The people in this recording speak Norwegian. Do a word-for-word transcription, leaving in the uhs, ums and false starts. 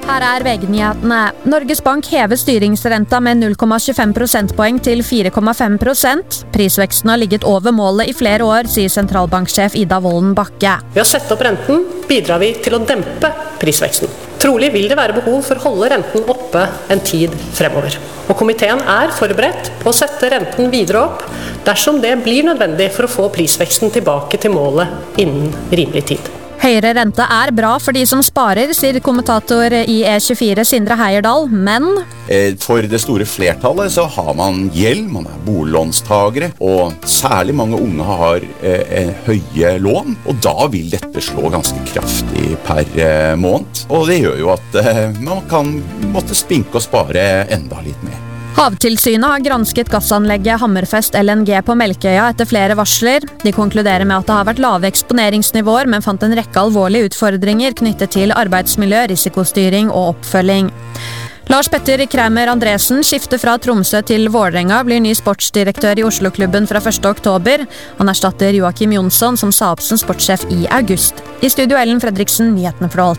Her er V G-nyhetene. Norges Bank hever styringsrenta med null komma tjuefem prosentpoeng til fire komma fem prosent. Prisveksten har ligget over målet i flere år, sier sentralbanksjef Ida Wolden Bakke. Ved å sette opp renten bidrar vi til å dempe prisveksten. Trolig vil det være behov for å holde renten oppe en tid fremover. Og komiteen er forberedt på å sette renten videre opp dersom det blir nødvendig for å få prisveksten tilbake til målet innen rimelig tid. Høyere rente er bra for de som sparer, sier kommentator i E tjuefire Sindre Heierdal, men for det store flertallet så har man gjeld, man er boliglånstagere, og særlig mange unge har eh, høye lån, og da vil dette slå ganske kraftig per eh, måned. Og det gjør jo at eh, man kan måtte spinke og spare enda litt mer. Havtilsynet har gransket gassanlegget Hammerfest L N G på Melkøya etter flere varsler. De konkluderer med at det har vært lave eksponeringsnivåer, men fant en rekke alvorlige utfordringer knyttet til arbeidsmiljø, risikostyring og oppfølging. Lars Petter Kreimer Andresen skifter fra Tromsø til Vålerenga, blir ny sportsdirektør i Oslo-klubben fra første oktober. Han erstatter Joakim Jonsson, som sa opp som sportssjef i august. I studio Ellen Fredriksen, nyhetene for